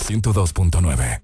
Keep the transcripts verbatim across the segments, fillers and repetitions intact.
ciento dos punto nueve.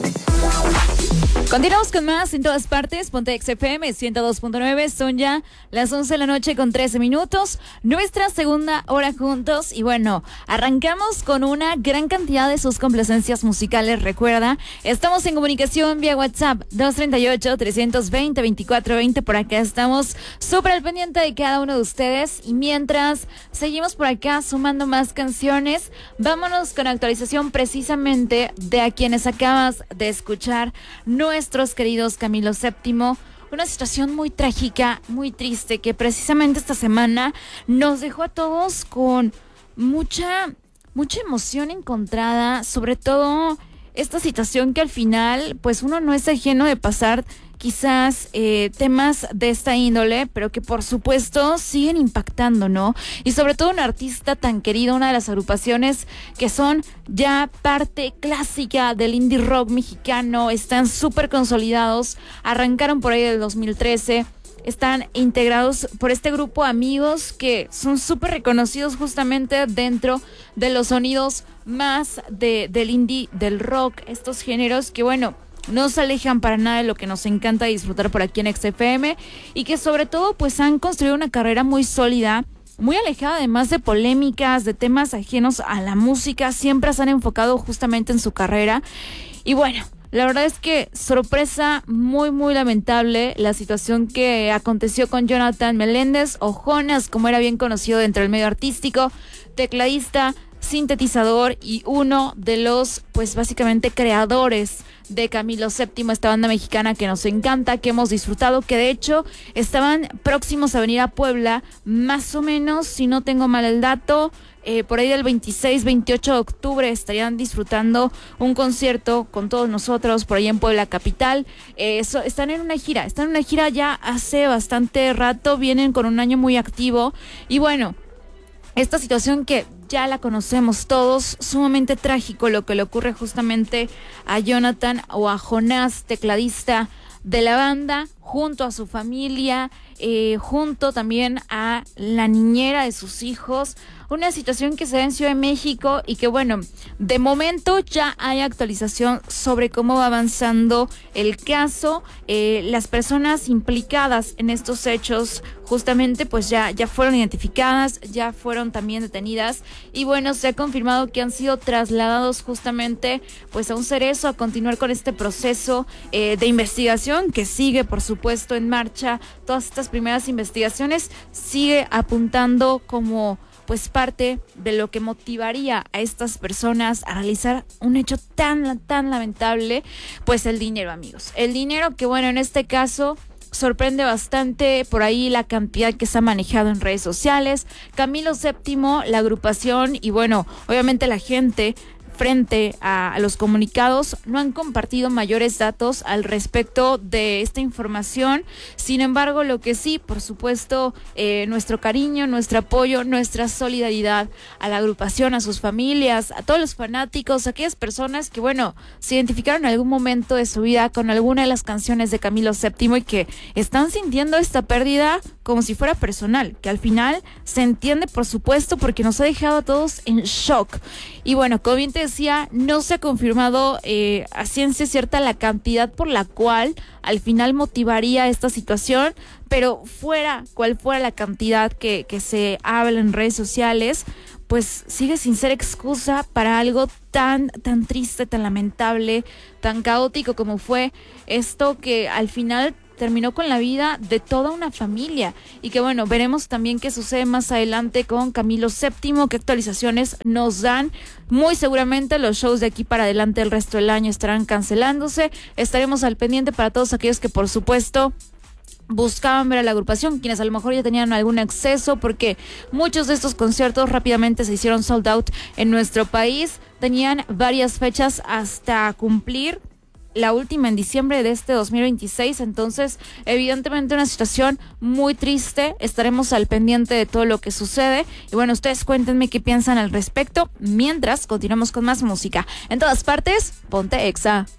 Continuamos con más en todas partes. Ponte X F M ciento dos punto nueve. Son ya las once de la noche con trece minutos. Nuestra segunda hora juntos. Y bueno, arrancamos con una gran cantidad de sus complacencias musicales. Recuerda, estamos en comunicación vía WhatsApp dos tres ocho, tres dos cero, dos cuatro dos cero. Por acá estamos súper al pendiente de cada uno de ustedes. Y mientras seguimos por acá sumando más canciones, vámonos con actualización precisamente de a quienes acabas de escuchar. Nuestros queridos Camilo séptimo, una situación muy trágica, muy triste, que precisamente esta semana nos dejó a todos con mucha, mucha emoción encontrada, sobre todo esta situación que al final, pues uno no es ajeno de pasar quizás eh, temas de esta índole, pero que por supuesto siguen impactando, ¿no? Y sobre todo un artista tan querido, una de las agrupaciones que son ya parte clásica del indie rock mexicano, están súper consolidados, arrancaron por ahí del dos mil trece, están integrados por este grupo de amigos que son súper reconocidos justamente dentro de los sonidos más de, del indie, del rock, estos géneros que bueno, no se alejan para nada de lo que nos encanta disfrutar por aquí en X F M y que sobre todo pues han construido una carrera muy sólida, muy alejada además de polémicas, de temas ajenos a la música, siempre se han enfocado justamente en su carrera y bueno, la verdad es que sorpresa muy muy lamentable la situación que aconteció con Jonathan Meléndez o Jonas, como era bien conocido dentro del medio artístico, tecladista, sintetizador y uno de los pues básicamente creadores de Camilo séptimo, esta banda mexicana que nos encanta, que hemos disfrutado, que de hecho estaban próximos a venir a Puebla, más o menos, si no tengo mal el dato, eh, por ahí del veintiséis, veintiocho de octubre estarían disfrutando un concierto con todos nosotros por ahí en Puebla capital. Eh, so, están en una gira, están en una gira ya hace bastante rato, vienen con un año muy activo y bueno, esta situación que ya la conocemos todos, sumamente trágico lo que le ocurre justamente a Jonathan o a Jonás, tecladista de la banda, junto a su familia, eh, junto también a la niñera de sus hijos, una situación que se da en Ciudad de México y que bueno, de momento ya hay actualización sobre cómo va avanzando el caso, eh, las personas implicadas en estos hechos justamente pues ya, ya fueron identificadas, ya fueron también detenidas y bueno, se ha confirmado que han sido trasladados justamente pues a un cerezo a continuar con este proceso eh, de investigación que sigue por supuesto en marcha. Todas estas primeras investigaciones sigue apuntando como pues parte de lo que motivaría a estas personas a realizar un hecho tan, tan lamentable, pues el dinero, amigos. El dinero que, bueno, en este caso sorprende bastante por ahí la cantidad que se ha manejado en redes sociales. Camilo séptimo, la agrupación y, bueno, obviamente la gente frente a, a los comunicados no han compartido mayores datos al respecto de esta información. Sin embargo, lo que sí, por supuesto, eh, nuestro cariño, nuestro apoyo, nuestra solidaridad a la agrupación, a sus familias, a todos los fanáticos, a aquellas personas que, bueno, se identificaron en algún momento de su vida con alguna de las canciones de Camilo séptimo y que están sintiendo esta pérdida como si fuera personal, que al final se entiende, por supuesto, porque nos ha dejado a todos en shock. Y bueno, como bien te decía, no se ha confirmado eh, a ciencia cierta la cantidad por la cual al final motivaría esta situación, pero fuera cual fuera la cantidad que, que se habla en redes sociales, pues sigue sin ser excusa para algo tan, tan triste, tan lamentable, tan caótico como fue esto que al final terminó con la vida de toda una familia y que bueno, veremos también qué sucede más adelante con Camilo séptimo, qué actualizaciones nos dan. Muy seguramente los shows de aquí para adelante el resto del año estarán cancelándose, estaremos al pendiente para todos aquellos que por supuesto buscaban ver a la agrupación, quienes a lo mejor ya tenían algún acceso, porque muchos de estos conciertos rápidamente se hicieron sold out en nuestro país, tenían varias fechas hasta cumplir, la última en diciembre de este dos mil veintiséis, entonces evidentemente una situación muy triste, estaremos al pendiente de todo lo que sucede y bueno, ustedes cuéntenme qué piensan al respecto, mientras continuamos con más música. En todas partes, ponte Exa.